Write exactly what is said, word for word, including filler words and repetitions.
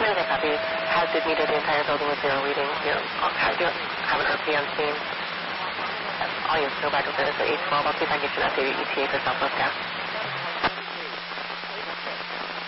Great, I copy. Has did meter the entire building with zero reading. You know, have, you have an R P M scene. All you have to go back up there is the eight twelve. I'll see if I can get you that through E T A for Southwest Gas.